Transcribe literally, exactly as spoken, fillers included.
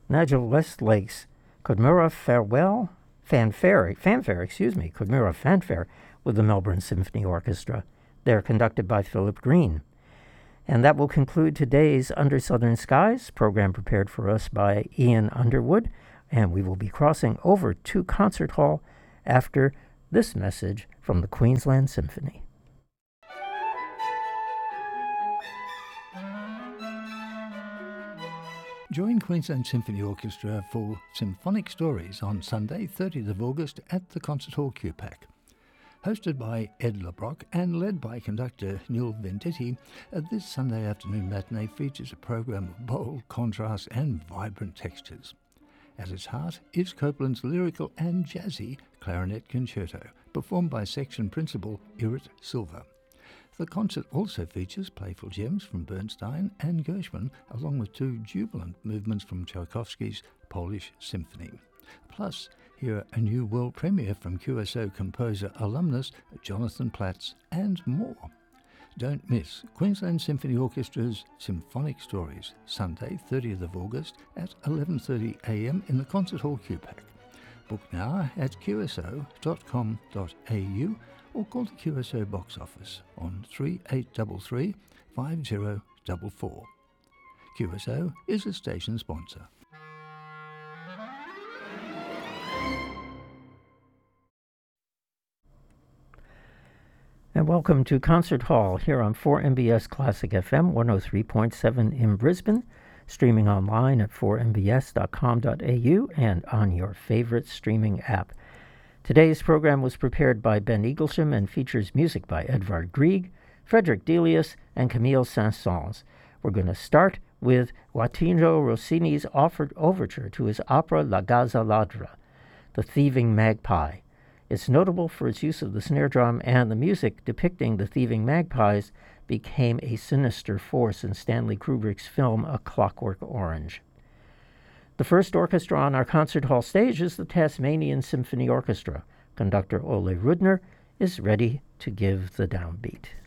Nigel Westlake's Codmura Farewell Fanfare, Fanfare, excuse me, Codmura Fanfare with the Melbourne Symphony Orchestra. They're conducted by Philip Green. And that will conclude today's Under Southern Skies, program prepared for us by Ian Underwood. And we will be crossing over to Concert Hall after this message from the Queensland Symphony. Join Queensland Symphony Orchestra for Symphonic Stories on Sunday, thirtieth of August at the Concert Hall Q PAC. Hosted by Ed LeBrock and led by conductor Neil Venditti, uh, this Sunday afternoon matinee features a program of bold contrast and vibrant textures. At its heart is Copeland's lyrical and jazzy clarinet concerto, performed by section principal Irit Silva. The concert also features playful gems from Bernstein and Gershwin, along with two jubilant movements from Tchaikovsky's Polish Symphony. Plus, hear a new world premiere from Q S O composer alumnus Jonathan Platz, and more. Don't miss Queensland Symphony Orchestra's Symphonic Stories, Sunday, thirtieth of August at eleven thirty a m in the Concert Hall Q PAC. Book now at q s o dot com dot a u or call the Q S O box office on three eight three three, five zero four four. Q S O is a station sponsor. And welcome to Concert Hall here on four M B S Classic F M one oh three point seven in Brisbane, streaming online at four m b s dot com dot a u and on your favorite streaming app. Today's program was prepared by Ben Eaglesham and features music by Edvard Grieg, Frederick Delius, and Camille Saint-Saëns. We're going to start with Guatino Rossini's offered overture to his opera La Gazza Ladra, The Thieving Magpie. It's notable for its use of the snare drum, and the music depicting the thieving magpies became a sinister force in Stanley Kubrick's film A Clockwork Orange. The first orchestra on our concert hall stage is the Tasmanian Symphony Orchestra. Conductor Ole Rudner is ready to give the downbeat.